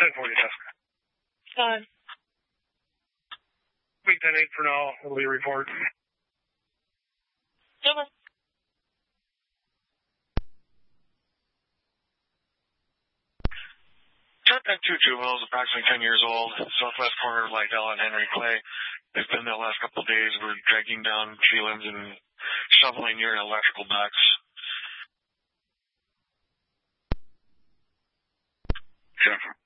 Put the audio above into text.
1040, Jessica. Week 10-8 for now. It'll be a report. Over. Shotgun 2 juveniles, approximately 10 years old, southwest corner of Lydell and Henry Clay. They've been there the last couple of days. We're dragging down tree limbs and shoveling near an electrical box. Jeff.